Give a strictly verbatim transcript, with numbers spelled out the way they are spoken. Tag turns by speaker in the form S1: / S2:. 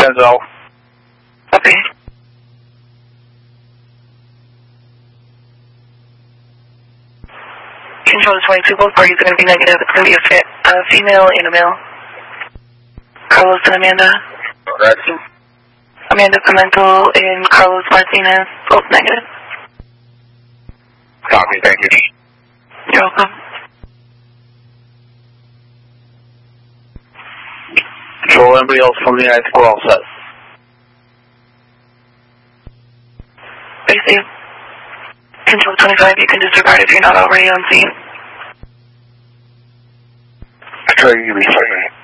S1: Denzel.
S2: Okay. Control to twenty-two, both parties are going to be negative. It's going to be a fit, a female and a male. Carlos and Amanda.
S1: Correct.
S2: Amanda Pimentel and Carlos Martinez, both negative.
S1: Copy, thank you.
S2: You're welcome.
S1: Control, anybody else from the United States, we're all set.
S2: Receive. Control twenty-five, you can disregard if you're not already on scene.
S1: Control, you can be sorry.